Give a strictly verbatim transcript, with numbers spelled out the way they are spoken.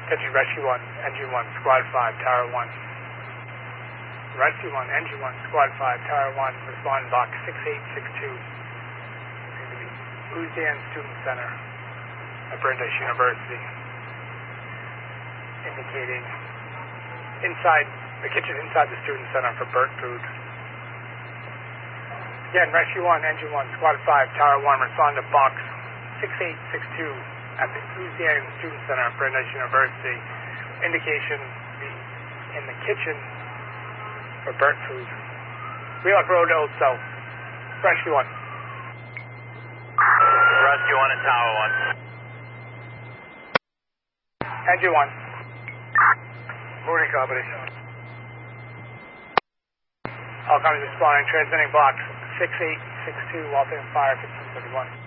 Catching Rescue one, Engine one, Squad five, Tower one. Rescue one, Engine one, Squad five, Tower one, respond box six eight six two. Uzan Student Center at Brandeis University. Indicating inside, the kitchen inside the Student Center for burnt food. Again, Rescue one, Engine one, Squad five, Tower one, respond to box six eight six two at the Uzan Student Center at Brandeis University. Indication the, in the kitchen for burnt food. Wheelock Road, Old South. Rescue one. Rescue one and Tower one. Engine one. Morning, company. All companies responding, transmitting box six eight six two, Waltham Fire, fifteen thirty-one.